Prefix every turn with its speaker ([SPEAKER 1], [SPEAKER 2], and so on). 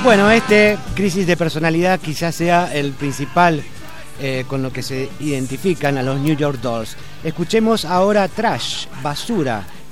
[SPEAKER 1] Bueno, crisis de personalidad quizás sea el principal con lo que se identifican a los New York Dolls. Escuchemos ahora Trash, Basura,